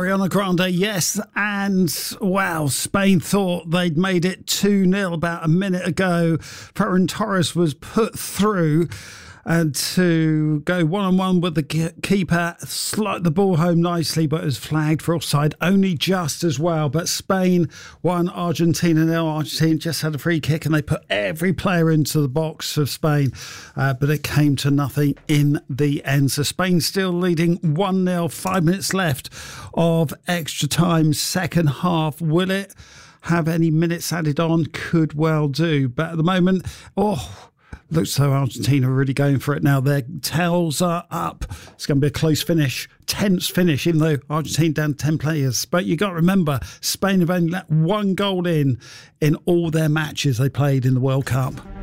Ariana Grande, yes, and wow, Spain thought they'd made it 2-0 about a minute ago. Ferran Torres was put through and to go one-on-one with the keeper, slide the ball home nicely, but it was flagged for offside only just as well. But Spain won, Argentina 0. Argentina just had a free kick and they put every player into the box of Spain, but it came to nothing in the end. So Spain still leading 1-0, 5 minutes left of extra time, second half. Will it have any minutes added on? Could well do. But at the moment, looks though Argentina are really going for it now. Their tails are up. It's going to be a close finish, tense finish, even though Argentina down 10 players. But you got to remember, Spain have only let one goal in all their matches they played in the World Cup.